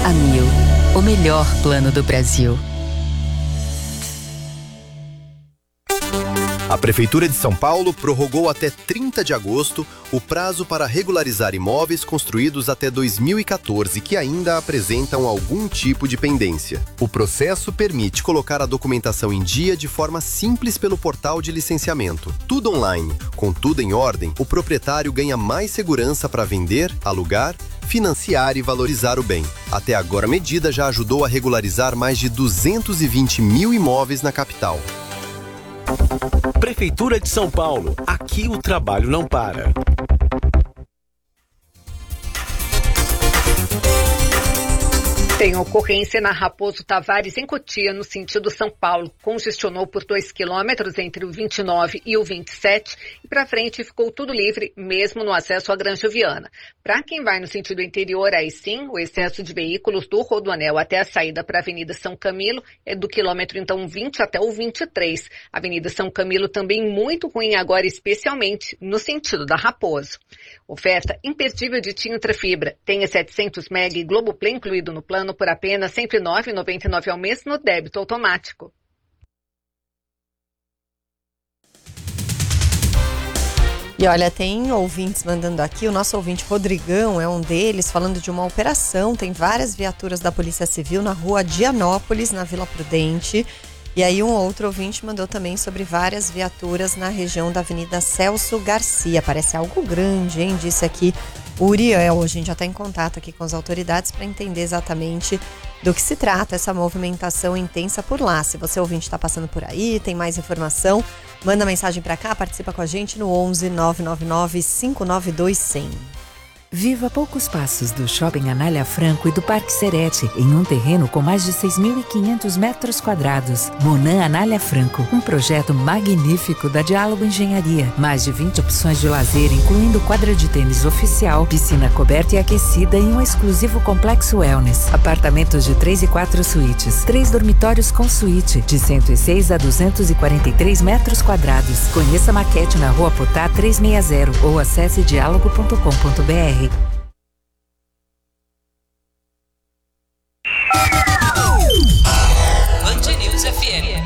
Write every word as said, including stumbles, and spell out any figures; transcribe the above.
Amil, o melhor plano do Brasil. A Prefeitura de São Paulo prorrogou até trinta de agosto o prazo para regularizar imóveis construídos até dois mil e quatorze que ainda apresentam algum tipo de pendência. O processo permite colocar a documentação em dia de forma simples pelo portal de licenciamento. Tudo online. Com tudo em ordem, o proprietário ganha mais segurança para vender, alugar, financiar e valorizar o bem. Até agora, a medida já ajudou a regularizar mais de duzentos e vinte mil imóveis na capital. Prefeitura de São Paulo. Aqui o trabalho não para. Tem ocorrência na Raposo Tavares, em Cotia, no sentido São Paulo. Congestionou por dois quilômetros entre o vinte e nove e o vinte e sete e para frente ficou tudo livre, mesmo no acesso à Granja Viana. Para quem vai no sentido interior, aí sim, o excesso de veículos do Rodoanel até a saída para a Avenida São Camilo é do quilômetro então vinte até o vinte e três. Avenida São Camilo também muito ruim agora, especialmente no sentido da Raposo. Oferta imperdível de Tim Ultrafibra. Tenha setecentos mega e Globoplay incluído no plano por apenas cento e nove reais e noventa e nove centavos ao mês no débito automático. E olha, tem ouvintes mandando aqui, o nosso ouvinte Rodrigão é um deles, falando de uma operação, tem várias viaturas da Polícia Civil na rua Dianópolis, na Vila Prudente. E aí um outro ouvinte mandou também sobre várias viaturas na região da Avenida Celso Garcia. Parece algo grande, hein? Disse aqui o Uriel. A gente já está em contato aqui com as autoridades para entender exatamente do que se trata essa movimentação intensa por lá. Se você ouvinte está passando por aí, tem mais informação, manda mensagem para cá, participa com a gente no onze nove nove nove cinco nove dois zero zero. Viva a poucos passos do Shopping Anália Franco e do Parque Serete, em um terreno com mais de seis mil e quinhentos metros quadrados. Monan Anália Franco, um projeto magnífico da Diálogo Engenharia. Mais de vinte opções de lazer, incluindo quadra de tênis oficial, piscina coberta e aquecida e um exclusivo complexo wellness. Apartamentos de três e quatro suítes, três dormitórios com suíte, de cento e seis a duzentos e quarenta e três metros quadrados. Conheça a maquete na Rua Potá trezentos e sessenta ou acesse diálogo ponto com ponto br. Band News F M.